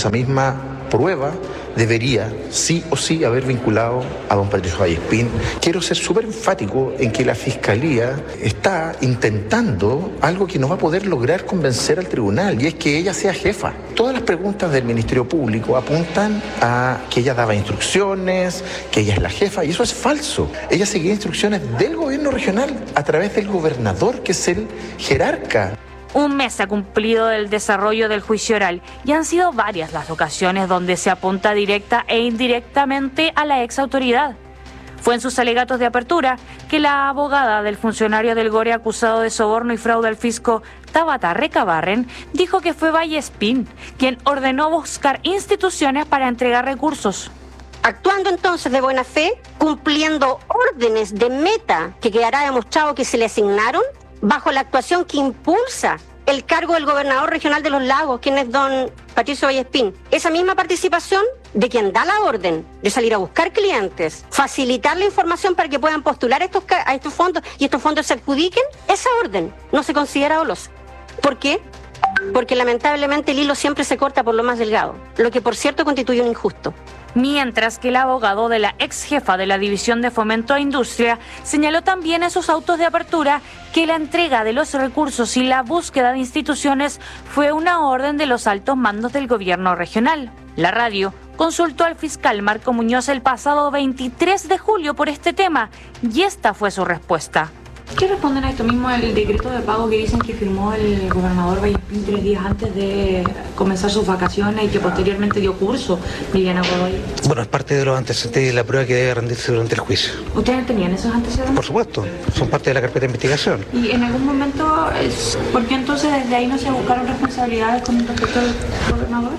esa misma prueba debería sí o sí haber vinculado a don Patricio Vallespín. Quiero ser súper enfático en que la Fiscalía está intentando algo que no va a poder lograr convencer al tribunal, y es que ella sea jefa. Todas las preguntas del Ministerio Público apuntan a que ella daba instrucciones, que ella es la jefa, y eso es falso. Ella seguía instrucciones del gobierno regional a través del gobernador, que es el jerarca. Un mes se ha cumplido del desarrollo del juicio oral y han sido varias las ocasiones donde se apunta directa e indirectamente a la ex autoridad. Fue en sus alegatos de apertura que la abogada del funcionario del GORE acusado de soborno y fraude al fisco, Tabata Recabarren, dijo que fue Vallespín quien ordenó buscar instituciones para entregar recursos. Actuando entonces de buena fe, cumpliendo órdenes de meta que quedará demostrado que se le asignaron, bajo la actuación que impulsa el cargo del gobernador regional de Los Lagos, quien es don Patricio Vallespín. Esa misma participación de quien da la orden de salir a buscar clientes, facilitar la información para que puedan postular a estos fondos y estos fondos se adjudiquen, esa orden no se considera dolosa. ¿Por qué? Porque lamentablemente el hilo siempre se corta por lo más delgado, lo que por cierto constituye un injusto. Mientras que el abogado de la ex jefa de la División de Fomento e Industria señaló también en sus autos de apertura que la entrega de los recursos y la búsqueda de instituciones fue una orden de los altos mandos del gobierno regional. La radio consultó al fiscal Marco Muñoz el pasado 23 de julio por este tema y esta fue su respuesta. ¿Qué responden a esto mismo el decreto de pago que dicen que firmó el gobernador Vallespín 3 días antes de comenzar sus vacaciones y que posteriormente dio curso Liliana Godoy? Bueno, es parte de los antecedentes de la prueba que debe rendirse durante el juicio. ¿Ustedes tenían esos antecedentes? Por supuesto, son parte de la carpeta de investigación. ¿Y en algún momento, por qué entonces desde ahí no se buscaron responsabilidades con respecto al gobernador?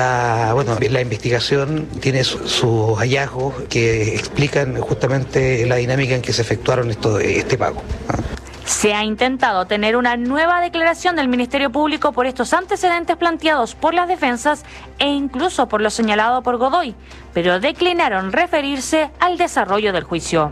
La investigación tiene sus hallazgos que explican justamente la dinámica en que se efectuaron este pago. Se ha intentado tener una nueva declaración del Ministerio Público por estos antecedentes planteados por las defensas e incluso por lo señalado por Godoy, pero declinaron referirse al desarrollo del juicio.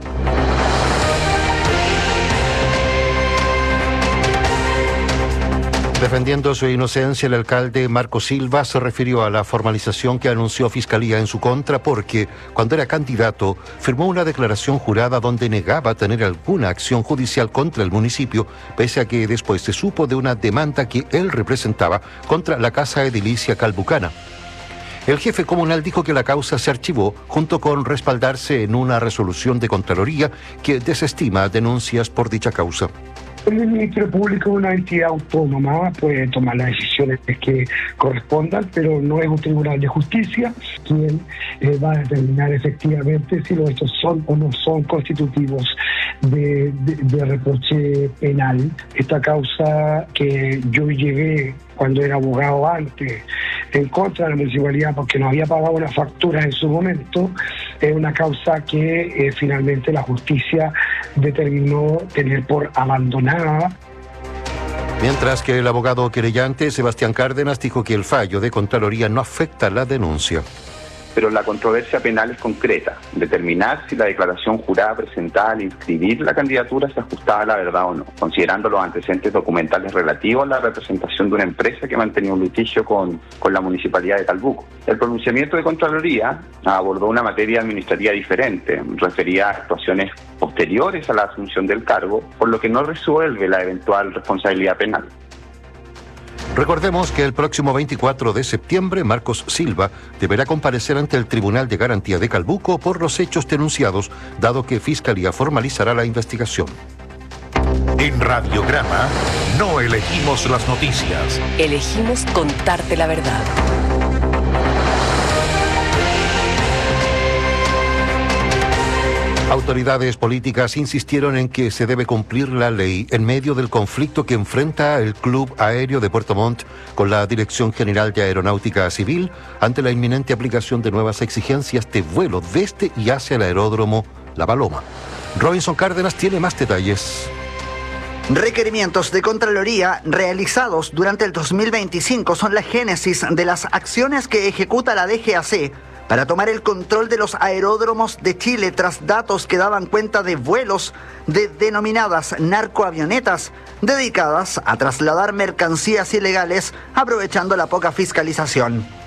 Defendiendo su inocencia, el alcalde Marco Silva se refirió a la formalización que anunció Fiscalía en su contra porque, cuando era candidato, firmó una declaración jurada donde negaba tener alguna acción judicial contra el municipio, pese a que después se supo de una demanda que él representaba contra la Casa Edilicia Calbucana. El jefe comunal dijo que la causa se archivó junto con respaldarse en una resolución de Contraloría que desestima denuncias por dicha causa. El Ministerio Público es una entidad autónoma, puede tomar las decisiones que correspondan, pero no es un tribunal de justicia quien va a determinar efectivamente si los hechos son o no son constitutivos de reproche penal. Esta causa que yo llegué cuando era abogado antes en contra de la municipalidad porque no había pagado una factura en su momento, es una causa que finalmente la justicia determinó tener por abandonada. Mientras que el abogado querellante Sebastián Cárdenas dijo que el fallo de Contraloría no afecta la denuncia. Pero la controversia penal es concreta, determinar si la declaración jurada presentada al inscribir la candidatura se ajustaba a la verdad o no, considerando los antecedentes documentales relativos a la representación de una empresa que mantenía un litigio con la Municipalidad de Calbuco. El pronunciamiento de Contraloría abordó una materia administrativa diferente, refería a actuaciones posteriores a la asunción del cargo, por lo que no resuelve la eventual responsabilidad penal. Recordemos que el próximo 24 de septiembre, Marcos Silva deberá comparecer ante el Tribunal de Garantía de Calbuco por los hechos denunciados, dado que Fiscalía formalizará la investigación. En Radiograma no elegimos las noticias. Elegimos contarte la verdad. Autoridades políticas insistieron en que se debe cumplir la ley en medio del conflicto que enfrenta el Club Aéreo de Puerto Montt con la Dirección General de Aeronáutica Civil ante la inminente aplicación de nuevas exigencias de vuelo desde y hacia el aeródromo La Paloma. Robinson Cárdenas tiene más detalles. Requerimientos de Contraloría realizados durante el 2025 son la génesis de las acciones que ejecuta la DGAC para tomar el control de los aeródromos de Chile tras datos que daban cuenta de vuelos de denominadas narcoavionetas dedicadas a trasladar mercancías ilegales aprovechando la poca fiscalización.